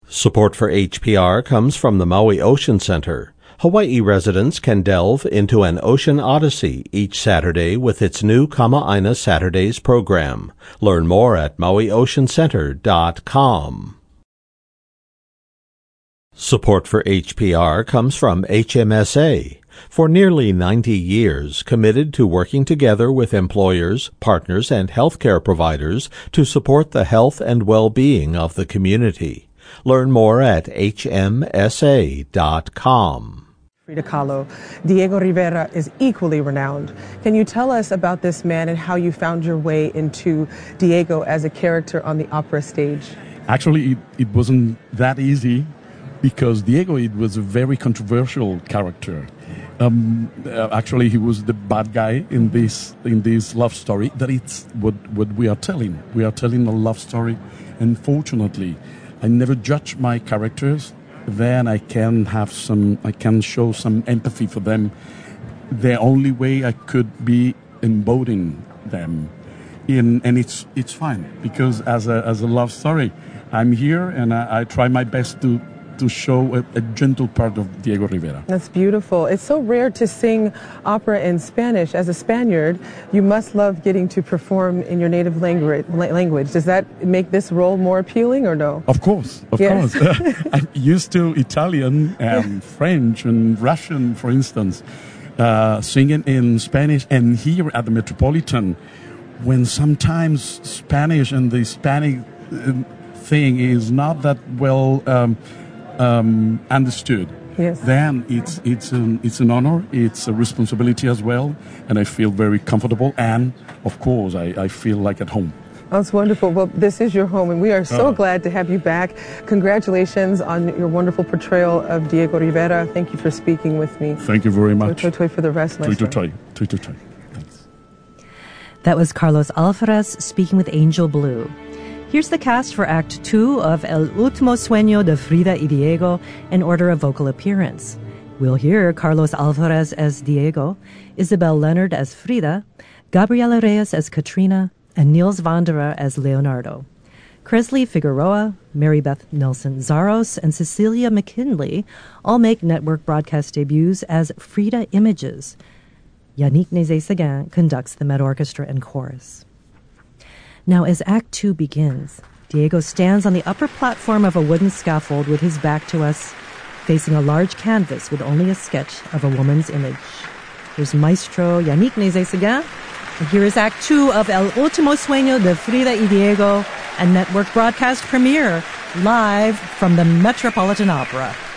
Support for HPR comes from the Maui Ocean Center. Hawaii residents can delve into an ocean odyssey each Saturday with its new Kama'aina Saturdays program. Learn more at mauioceancenter.com. Support for HPR comes from HMSA. For nearly 90 years, committed to working together with employers, partners, and healthcare providers to support the health and well-being of the community. Learn more at hmsa.com. Frida Kahlo. Diego Rivera is equally renowned. Can you tell us about this man and how you found your way into Diego as a character on the opera stage? Actually, it wasn't that easy because Diego, it was a very controversial character. Actually, he was the bad guy in this love story. That it's what we are telling. We are telling a love story, and fortunately, I never judge my characters. Then I can show some empathy for them. The only way I could be embodying them, and it's fine because as a love story, I'm here and I try my best to show a gentle part of Diego Rivera. That's beautiful. It's so rare to sing opera in Spanish. As a Spaniard, you must love getting to perform in your native language. Does that make this role more appealing or no? Of course. I'm used to Italian and French and Russian, for instance, singing in Spanish. And here at the Metropolitan, when sometimes Spanish and the Hispanic thing is not that well understood. Yes. Then it's an honor, it's a responsibility as well, and I feel very comfortable, and of course I feel like at home. That's wonderful. Well, this is your home, and we are so glad to have you back. Congratulations on your wonderful portrayal of Diego Rivera. Thank you for speaking with me. Thank you very much. Toi toi for the rest. Toi toi toi. Toi toi toi. Thanks. That was Carlos Alvarez speaking with Angel Blue. Here's the cast for Act 2 of El Último Sueño de Frida y Diego in order of vocal appearance. We'll hear Carlos Alvarez as Diego, Isabel Leonard as Frida, Gabriela Reyes as Katrina, and Niels Wanderer as Leonardo. Kresley Figueroa, Mary Beth Nelson Zaros, and Cecilia McKinley all make network broadcast debuts as Frida Images. Yannick Nézet-Séguin conducts the Met Orchestra and chorus. Now, as Act 2 begins, Diego stands on the upper platform of a wooden scaffold with his back to us, facing a large canvas with only a sketch of a woman's image. Here's Maestro Yannick Nézet-Séguin, and here is Act 2 of El Último Sueño de Frida y Diego, a network broadcast premiere, live from the Metropolitan Opera.